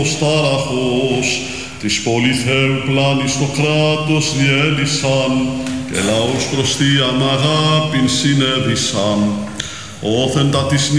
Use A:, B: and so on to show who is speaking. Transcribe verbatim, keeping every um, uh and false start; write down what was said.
A: τάραχος, της πολυθέου πλάνης το κράτος διέλυσαν και λαός προς θείαν αγάπην συνέδυσαν. Όθεν τα της